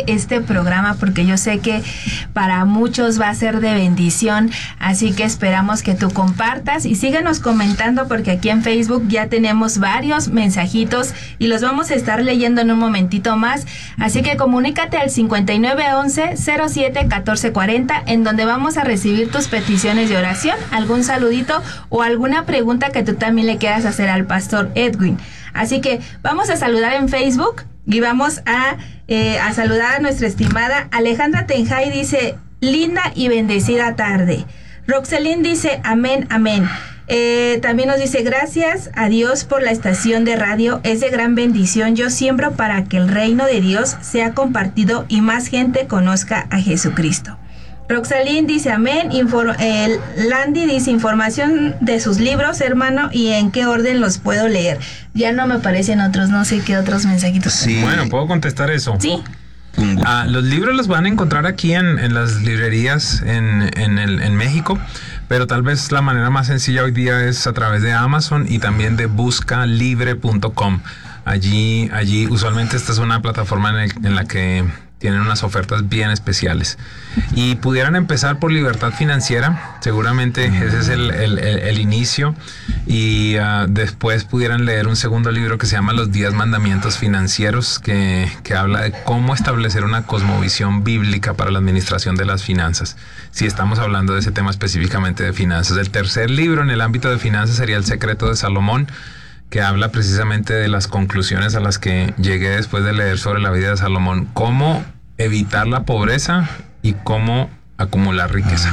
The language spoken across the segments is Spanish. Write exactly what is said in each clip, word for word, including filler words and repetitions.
este programa, porque yo sé que para muchos va a ser de bendición, así que esperamos que tú compartas y síguenos comentando, porque aquí en Facebook ya tenemos varios mensajitos y los vamos a estar leyendo en un momentito más, así que comunícate al cincuenta y nueve once cero siete catorce cuarenta, en donde vamos a recibir tus peticiones de oración, algún saludito o alguna pregunta que tú también le quieras hacer al pastor Edwin. Así que vamos a saludar en Facebook y vamos a, eh, a saludar a nuestra estimada Alejandra Tenjay. Dice, linda y bendecida tarde. Roxelín dice, amén, amén. Eh, también nos dice, gracias a Dios por la estación de radio, es de gran bendición. Yo siembro para que el reino de Dios sea compartido y más gente conozca a Jesucristo. Roxalín dice amén. Infor- eh, Landy dice, información de sus libros, hermano, y en qué orden los puedo leer. Ya no me aparecen otros, no sé qué otros mensajitos. Sí. Bueno, ¿puedo contestar eso? Sí. Ah, los libros los van a encontrar aquí en, en las librerías en, en, el, en México, pero tal vez la manera más sencilla hoy día es a través de Amazon y también de busca libre punto com. Allí, allí usualmente esta es una plataforma en, el, en la que tienen unas ofertas bien especiales. Y pudieran empezar por Libertad Financiera, seguramente ese es el, el, el, el inicio, y uh, después pudieran leer un segundo libro que se llama Los diez mandamientos financieros, que, que habla de cómo establecer una cosmovisión bíblica para la administración de las finanzas, si estamos hablando de ese tema específicamente de finanzas. El tercer libro en el ámbito de finanzas sería El secreto de Salomón, que habla precisamente de las conclusiones a las que llegué después de leer sobre la vida de Salomón, cómo evitar la pobreza y cómo acumular riqueza.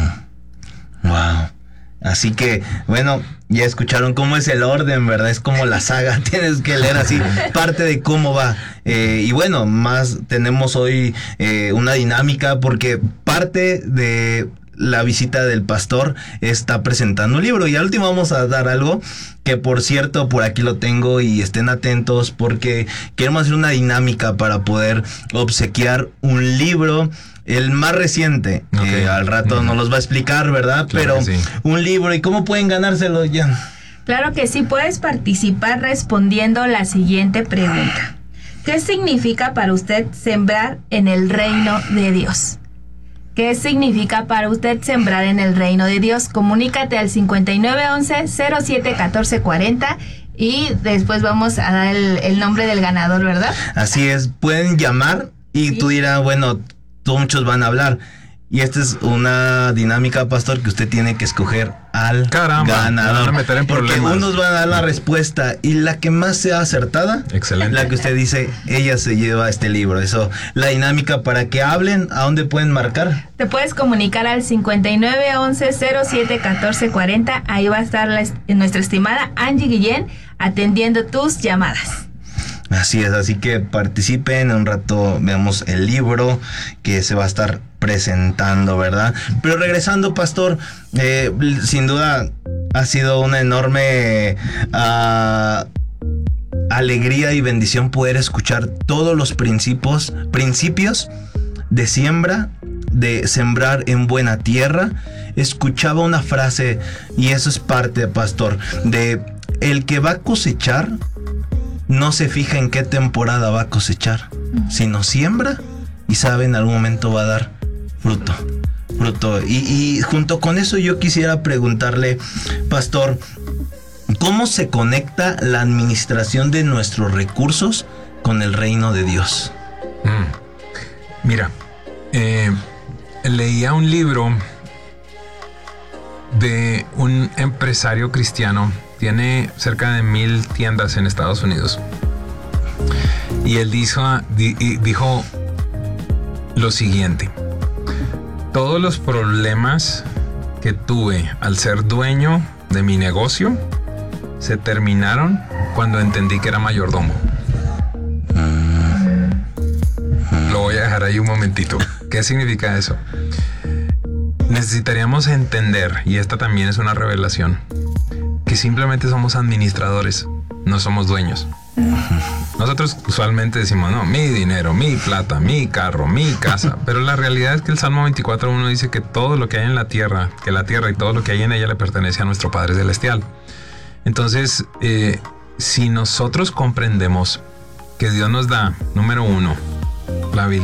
Mm, wow. Así que, bueno, ya escucharon cómo es el orden, ¿verdad? Es como la saga, tienes que leer así parte de cómo va. Eh, y bueno, más tenemos hoy eh, una dinámica, porque parte de la visita del pastor está presentando un libro, y al último vamos a dar algo que, por cierto, por aquí lo tengo y estén atentos, porque queremos hacer una dinámica para poder obsequiar un libro, el más reciente. Okay. Eh, al rato uh-huh. nos los va a explicar, ¿verdad? Claro, pero sí. Un libro. ¿Y cómo pueden ganárselo, Jan? Claro que sí, puedes participar respondiendo la siguiente pregunta. ¿Qué significa para usted sembrar en el reino de Dios? ¿Qué significa para usted sembrar en el reino de Dios? Comunícate al cincuenta y nueve once cero siete catorce cuarenta y después vamos a dar el, el nombre del ganador, ¿verdad? Así es, pueden llamar y sí. Tú dirás, bueno, todos muchos van a hablar. Y esta es una dinámica, pastor, que usted tiene que escoger al Caramba, ganador. Van a meter en porque problemas. Unos van a dar la respuesta y la que más sea acertada, excelente, la que usted dice, ella se lleva este libro. Eso, la dinámica para que hablen, ¿a dónde pueden marcar? Te puedes comunicar al cincuenta y nueve once cero siete catorce cuarenta. Ahí va a estar la, nuestra estimada Angie Guillén atendiendo tus llamadas. Así es, así que participen. En un rato veamos el libro que se va a estar presentando, ¿verdad? Pero regresando, pastor, eh, sin duda ha sido una enorme uh, alegría y bendición poder escuchar todos los principios, principios de siembra, de sembrar en buena tierra. Escuchaba una frase, y eso es parte, pastor, de el que va a cosechar no se fija en qué temporada va a cosechar, sino siembra y sabe en algún momento va a dar fruto, fruto. Y, y junto con eso yo quisiera preguntarle, pastor, ¿cómo se conecta la administración de nuestros recursos con el reino de Dios? Mm. Mira, eh, leía un libro de un empresario cristiano. Tiene cerca de mil tiendas en Estados Unidos. Y él dijo, dijo lo siguiente: todos los problemas que tuve al ser dueño de mi negocio se terminaron cuando entendí que era mayordomo. Lo voy a dejar ahí un momentito. ¿Qué significa eso? Necesitaríamos entender, y esta también es una revelación, que simplemente somos administradores, no somos dueños. Nosotros usualmente decimos, no, mi dinero, mi plata, mi carro, mi casa, pero la realidad es que el Salmo veinticuatro uno dice que todo lo que hay en la tierra, que la tierra y todo lo que hay en ella le pertenece a nuestro Padre Celestial. Entonces, eh, si nosotros comprendemos que Dios nos da, número uno, la habilidad